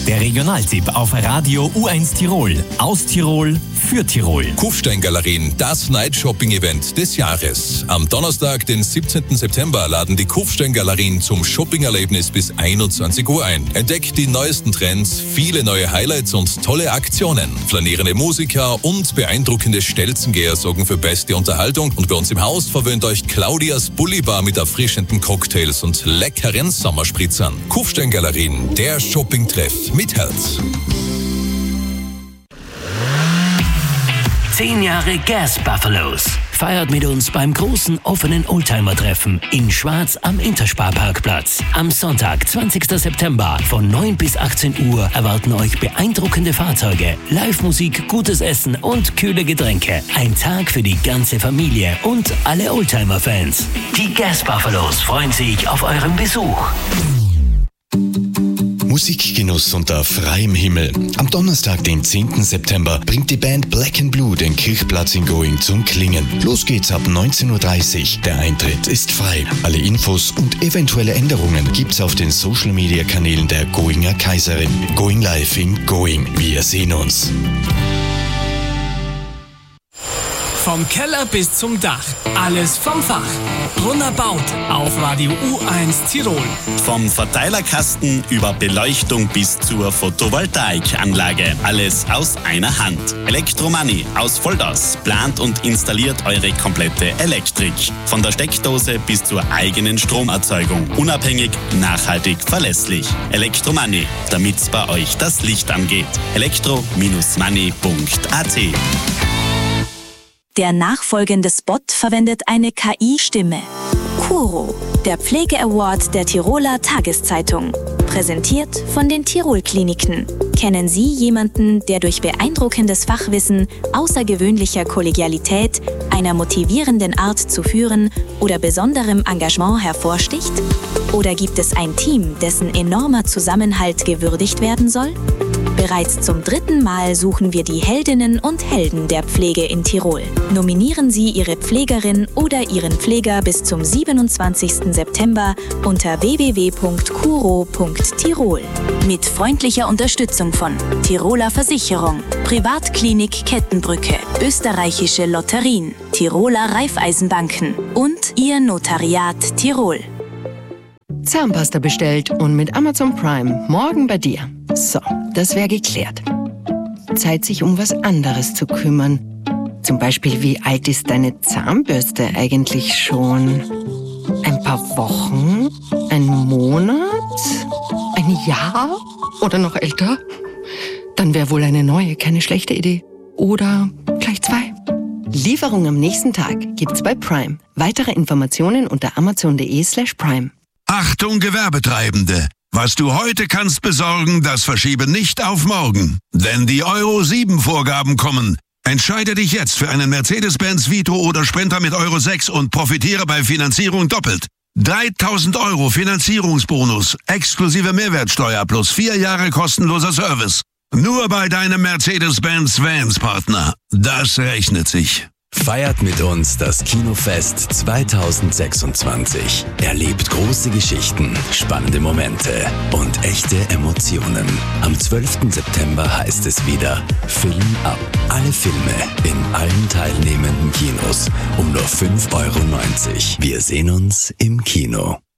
Der Regionaltipp auf Radio U1 Tirol. Aus Tirol für Tirol. Kufstein-Galerien, das Night-Shopping-Event des Jahres. Am Donnerstag, den 17. September, laden die Kufstein-Galerien zum Shopping-Erlebnis bis 21 Uhr ein. Entdeckt die neuesten Trends, viele neue Highlights und tolle Aktionen. Flanierende Musiker und beeindruckende Stelzengeher sorgen für beste Unterhaltung. Und bei uns im Haus verwöhnt euch Claudias Bulli-Bar mit erfrischenden Cocktails und leckeren Sommerspritzern. Kufstein-Galerien, der Shopping-Treff mit Herz. 10 Jahre Gas Buffalos. Feiert mit uns beim großen offenen Oldtimer-Treffen in Schwarz am Intersparparkplatz. Am Sonntag, 20. September von 9 bis 18 Uhr erwarten euch beeindruckende Fahrzeuge, Live-Musik, gutes Essen und kühle Getränke. Ein Tag für die ganze Familie und alle Oldtimer-Fans. Die Gas Buffalos freuen sich auf euren Besuch. Musikgenuss unter freiem Himmel. Am Donnerstag, den 10. September, bringt die Band Black and Blue den Kirchplatz in Going zum Klingen. Los geht's ab 19.30 Uhr. Der Eintritt ist frei. Alle Infos und eventuelle Änderungen gibt's auf den Social-Media-Kanälen der Goinger Kaiserin. Going live in Going. Wir sehen uns. Vom Keller bis zum Dach, alles vom Fach. Brunner baut auf Radio U1 Tirol. Vom Verteilerkasten über Beleuchtung bis zur Photovoltaikanlage. Alles aus einer Hand. Elektromoney aus Vollgas plant und installiert eure komplette Elektrik. Von der Steckdose bis zur eigenen Stromerzeugung. Unabhängig, nachhaltig, verlässlich. Elektromoney, damit's bei euch das Licht angeht. elektro-money.at. Der nachfolgende Spot verwendet eine KI-Stimme. Kuro, der Pflege-Award der Tiroler Tageszeitung. Präsentiert von den Tirol-Kliniken. Kennen Sie jemanden, der durch beeindruckendes Fachwissen, außergewöhnlicher Kollegialität, einer motivierenden Art zu führen oder besonderem Engagement hervorsticht? Oder gibt es ein Team, dessen enormer Zusammenhalt gewürdigt werden soll? Bereits zum 3. Mal suchen wir die Heldinnen und Helden der Pflege in Tirol. Nominieren Sie Ihre Pflegerin oder Ihren Pfleger bis zum 27. September unter www.kuro.tirol. Mit freundlicher Unterstützung von Tiroler Versicherung, Privatklinik Kettenbrücke, Österreichische Lotterien, Tiroler Raiffeisenbanken und Ihr Notariat Tirol. Zahnpasta bestellt und mit Amazon Prime morgen bei dir. So, das wäre geklärt. Zeit, sich um was anderes zu kümmern. Zum Beispiel, wie alt ist deine Zahnbürste eigentlich schon? Ein paar Wochen? Ein Monat? Ein Jahr? Oder noch älter? Dann wäre wohl eine neue keine schlechte Idee. Oder gleich 2. Lieferung am nächsten Tag gibt's bei Prime. Weitere Informationen unter amazon.de/prime. Achtung Gewerbetreibende! Was du heute kannst besorgen, das verschiebe nicht auf morgen. Denn die Euro 7 Vorgaben kommen. Entscheide dich jetzt für einen Mercedes-Benz Vito oder Sprinter mit Euro 6 und profitiere bei Finanzierung doppelt. 3.000 € Finanzierungsbonus, exklusive Mehrwertsteuer plus 4 Jahre kostenloser Service. Nur bei deinem Mercedes-Benz Vans-Partner. Das rechnet sich. Feiert mit uns das Kinofest 2026. Erlebt große Geschichten, spannende Momente und echte Emotionen. Am 12. September heißt es wieder Film ab. Alle Filme in allen teilnehmenden Kinos um nur 5,90 €. Wir sehen uns im Kino.